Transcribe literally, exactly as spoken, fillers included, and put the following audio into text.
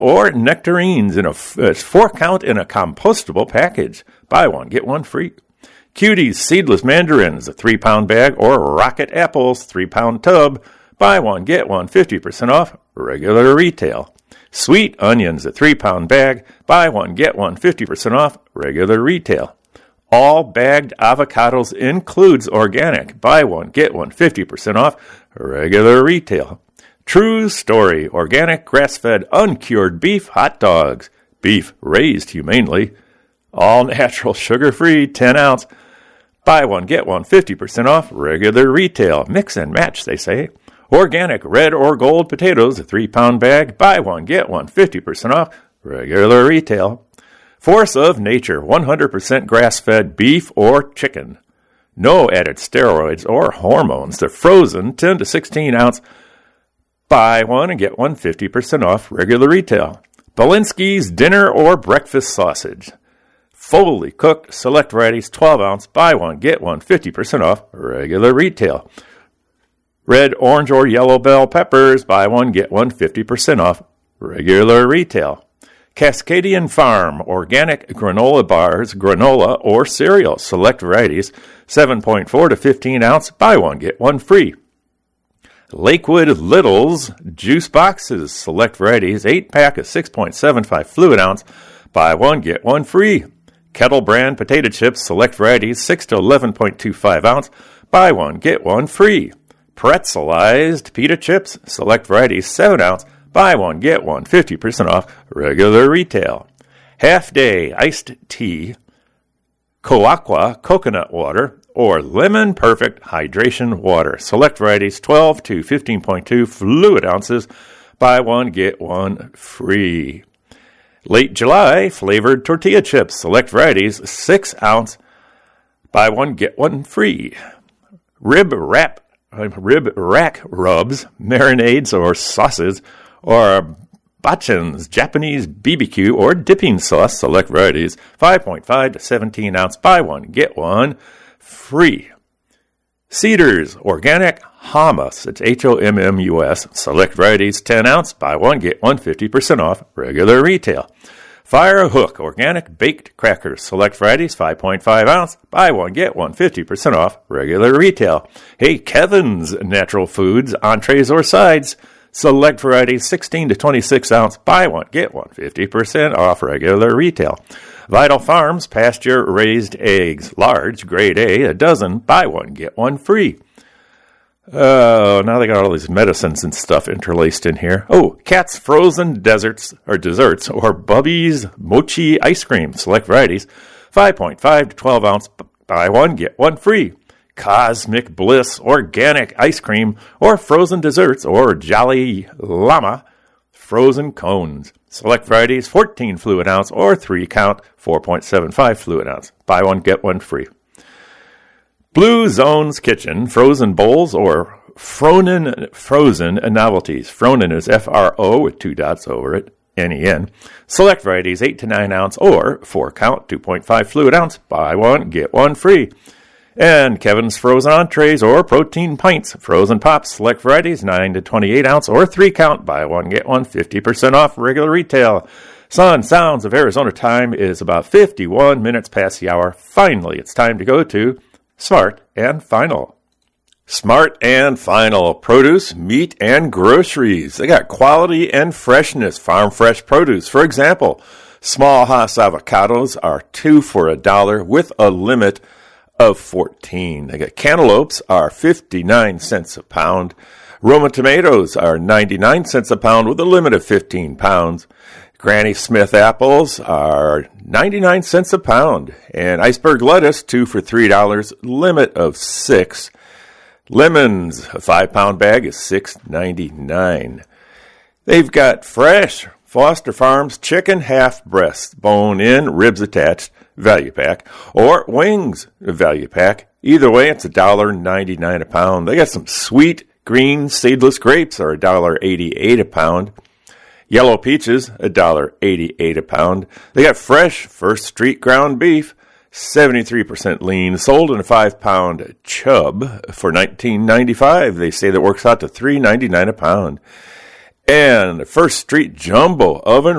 or nectarines in a uh, four count in a compostable package. Buy one, get one free. Cuties seedless mandarins, a three pound bag, or rocket apples, three pound tub. Buy one, get one, fifty percent off, regular retail. Sweet onions, a three pound bag. Buy one, get one, fifty percent off, regular retail. All bagged avocados includes organic. Buy one, get one, fifty percent off, regular retail. True Story, organic, grass-fed, uncured beef hot dogs. Beef raised humanely. All natural, sugar-free, ten ounce. Buy one, get one, fifty percent off, regular retail. Mix and match, they say. Organic, red or gold potatoes, a three pound bag. Buy one, get one, fifty percent off, regular retail. Force of Nature, one hundred percent grass-fed beef or chicken. No added steroids or hormones. They're frozen, ten to sixteen ounce. Buy one and get one, fifty percent off, regular retail. Belinsky's dinner or breakfast sausage. Fully cooked, select varieties, twelve ounce. Buy one, get one, fifty percent off, regular retail. Red, orange, or yellow bell peppers. Buy one, get one, fifty percent off, regular retail. Cascadian Farm, organic granola bars, granola, or cereal. Select varieties, seven point four to fifteen ounce. Buy one, get one free. Lakewood Littles juice boxes, select varieties, eight pack of six point seven five fluid ounce. Buy one, get one free. Kettle brand potato chips, select varieties, six to eleven point two five ounce. Buy one, get one free. Pretzelized pita chips, select varieties, seven ounce. Buy one, get one, fifty percent off, regular retail. Half Day iced tea, Coaqua coconut water, or Lemon Perfect hydration water. Select varieties, twelve to fifteen point two fluid ounces. Buy one, get one free. Late July flavored tortilla chips. Select varieties, six ounce. Buy one, get one free. Rib wrap, rib rack rubs, marinades or sauces, or Bachan's Japanese B B Q or dipping sauce. Select varieties, five point five to seventeen ounce. Buy one, get one free. Cedars Organic Hummus. It's H O M M U S. Select varieties, ten ounce. Buy one, get one, fifty percent off, regular retail. Fire Hook Organic Baked Crackers. Select varieties, five point five ounce. Buy one, get one, fifty percent off, regular retail. Hey, Kevin's Natural Foods, entrees or sides. Select varieties, sixteen to twenty-six ounce. Buy one, get one, fifty percent off, regular retail. Vital Farms pasture-raised eggs, large, grade A, a dozen. Buy one, get one free. Oh, now they got all these medicines and stuff interlaced in here. Oh, Cat's Frozen Desserts or Desserts or Bubby's Mochi Ice Cream. Select varieties, five point five to twelve ounce. Buy one, get one free. Cosmic Bliss Organic Ice Cream or Frozen Desserts or Jolly Llama Frozen Cones. Select varieties, fourteen fluid ounce or three count, four point seven five fluid ounce. Buy one, get one free. Blue Zone's Kitchen, frozen bowls or Fronen frozen novelties. Fronen is F R O with two dots over it, N E N. Select varieties, eight to nine ounce or four count, two point five fluid ounce. Buy one, get one free. And Kevin's Frozen Entrees or Protein Pints. Frozen Pops. Select varieties, nine to twenty-eight ounce or three count. Buy one, get one, fifty percent off, regular retail. Sun Sounds of Arizona time is about fifty-one minutes past the hour. Finally, it's time to go to Smart and Final. Smart and Final. Produce, meat, and groceries. They got quality and freshness. Farm fresh produce. For example, small Hass avocados are two for a dollar with a limit of fourteen. They got cantaloupes are fifty-nine cents a pound. Roma tomatoes are ninety-nine cents a pound with a limit of fifteen pounds. Granny Smith apples are ninety-nine cents a pound. And iceberg lettuce, two for three dollars, limit of six. Lemons, a five pound bag is six ninety-nine. They've got fresh Foster Farms chicken half breast, bone in, ribs attached, value pack, or wings value pack. Either way, it's one dollar ninety-nine a pound. They got some sweet green seedless grapes are one dollar eighty-eight a pound. Yellow peaches, one dollar eighty-eight a pound. They got fresh First Street ground beef, seventy-three percent lean, sold in a five pound chub for nineteen ninety-five. They say that works out to three ninety-nine a pound. And the First Street Jumbo Oven